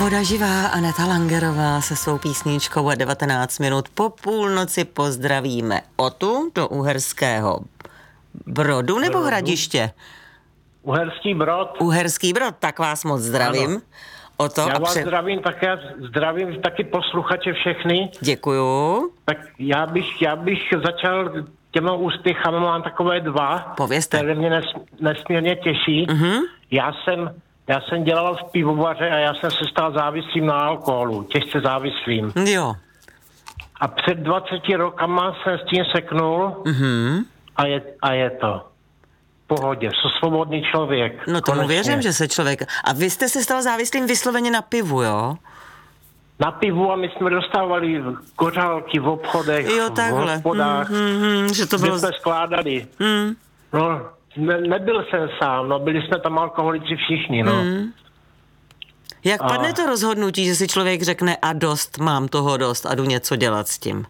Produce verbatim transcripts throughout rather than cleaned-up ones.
Voda živá, Aneta Langerová se svou písničkou a devatenáct minut po půlnoci pozdravíme Otu do Uherského Brodu nebo Brodu. Hradiště? Uherský Brod. Uherský Brod, tak vás moc zdravím. Ano. Oto Já a vás pře... zdravím také, zdravím taky posluchače všechny. Děkuju. Tak já bych, já bych začal těma úspěchama, mám takové dva, Povězte. které mě nes, nesmírně těší. Mhm. Já jsem, já jsem dělal v pivovaře a já jsem se stal závislým na alkoholu, těžce závislým. Jo. A před dvaceti rokama jsem s tím seknul Mhm. a, je, a je to. V pohodě, jsem svobodný člověk. No tomu konečně. věřím, že se člověk... A vy jste se stal závislým vysloveně na pivu, jo? Na pivu a my jsme dostávali kořálky v obchodech, Jo, v takhle. hospodách, Mm, mm, mm, že to bylo... jsme skládali. Mm, No, ne, nebyl jsem sám, no, byli jsme tam alkoholici všichni, no. mm. Jak A- padne to rozhodnutí, že si člověk řekne a dost, mám toho dost a jdu něco dělat s tím?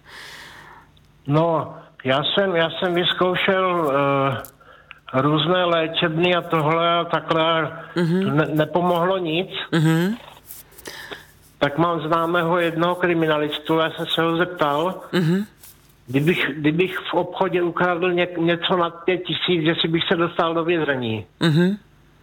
No, já jsem, já jsem vyzkoušel uh, různé léčebny a tohle a takhle, mm-hmm. ne, nepomohlo nic. Mhm. Tak mám známého jednoho kriminalistu, já jsem se ho zeptal, Mhm. kdybych, kdybych v obchodě ukradl ně, něco nad pět tisíc, že si bych se dostal do vězení. Mhm.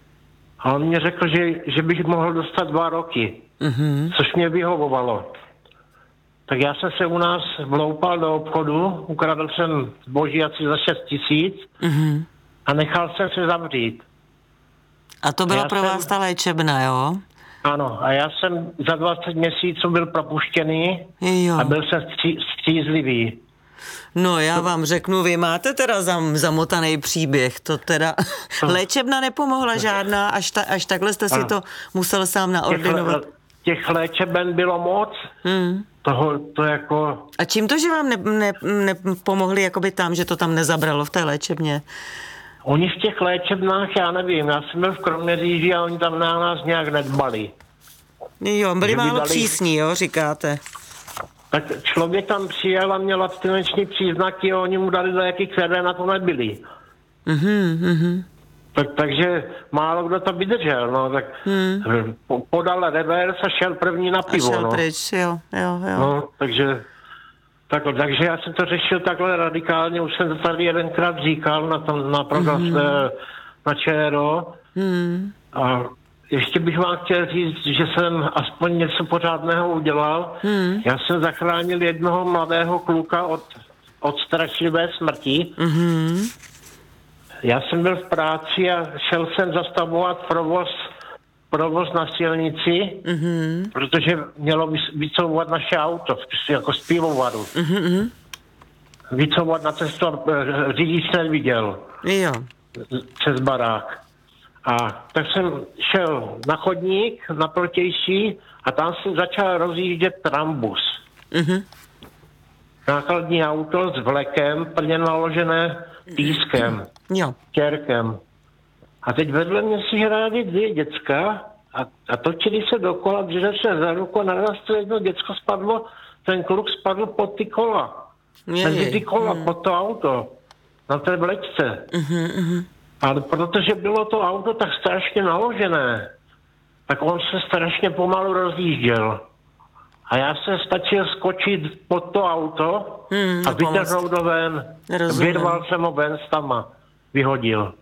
A on mě řekl, že, že bych mohl dostat dva roky, Mhm. což mě vyhovovalo. Tak já jsem se u nás vloupal do obchodu, ukradl jsem zboží asi za šest tisíc Mhm. a nechal jsem se zavřít. A to byla Já pro jsem- vás ta léčebna, jo? Ano, a já jsem za dvacet měsíců byl propuštěný Jo. a byl jsem stří, střízlivý. No já vám řeknu, vy máte teda zam, zamotaný příběh, to teda léčebna nepomohla žádná, až, ta, až takhle jste si Ano. to musel sám Těch, naordinovat. lé- těch léčeben bylo moc, Hmm. toho to jako... A čím to, že vám nepomohli, ne, nepomohli jakoby tam, že to tam nezabralo v té léčebně? Oni v těch léčebnách, já nevím, já jsem byl v Kroměříži a oni tam na nás nějak nedbali. Jo, byli Že by málo dali- přísní, jo, říkáte. Tak člověk tam přijel a měl abstinenční příznaky a oni mu dali léky, které na to nebyly. Mhm, mhm. Tak, takže málo kdo to vydržel, no, tak hmm. podal revers a šel první na A pivo, šel no. pryč, jo, jo, jo. no. takže, tak, takže já jsem to řešil takhle radikálně, už jsem to tady jedenkrát říkal na tom, na program hmm. na ČRO. Hmm. A ještě bych vám chtěl říct, že jsem aspoň něco pořádného udělal. Hmm. Já jsem zachránil jednoho mladého kluka od, od strašlivé smrti. Mhm. Já jsem byl v práci a šel jsem zastavovat provoz, provoz na silnici, Mhm. protože mělo vys- vycouvat naše auto, jako z pivovaru. Mhm. Vycouvat na cestu a eh, řidič neviděl Jo. přes barák. A tak jsem šel na chodník, na protější a tam jsem začal rozjíždět trambus. Mhm. Nákladní auto s vlekem, plně naložené pískem, Jo. těrkem. A teď vedle mě si hráli dvě děcka a, a točili se dokola, drželi se za ruku a naraz to jedno děcko spadlo, ten kluk spadl pod ty kola. Mezi ty kola, pod to auto, na té vlečce. Mhm, mhm. Ale protože bylo to auto tak strašně naložené, tak on se strašně pomalu rozjížděl. A já jsem stačil skočit pod to auto Hmm, a a pomoct. vytrhnout ho ven. Rozumím. Vyrval jsem ho ven s tama. Vyhodil.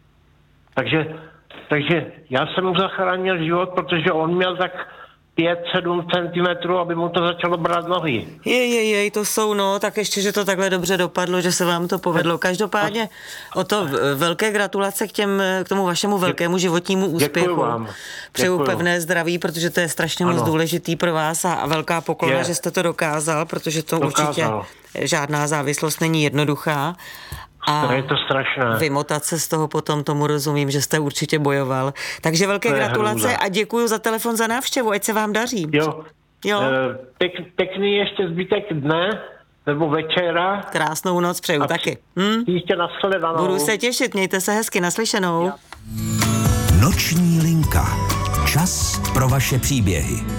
Takže, takže já jsem mu zachránil život, protože on měl tak pět sedm centimetrů, aby mu to začalo brát nohy. Jej, jej, jej, to jsou, no, tak ještě, že to takhle dobře dopadlo, že se vám to povedlo. Každopádně o to v- velké gratulace k, těm, k tomu vašemu velkému životnímu úspěchu. vám. Přeju Děkuju. pevné zdraví, protože to je strašně moc Ano. důležitý pro vás a, a velká poklona, Je. že jste to dokázal, protože to Dokázal. určitě žádná závislost není jednoduchá. A To je to strašné. vymotat se z toho potom, tomu rozumím, že jste určitě bojoval. Takže velké To je gratulace hrůza. a děkuji za telefon, za návštěvu, ať se vám daří. Jo. Jo. Eh, Pěk, pěkný ještě zbytek dne, nebo večera. Krásnou noc přeju taky. Hm? Příště nashledanou. Budu se těšit, mějte se hezky, naslyšenou. Noční linka. Čas pro vaše příběhy.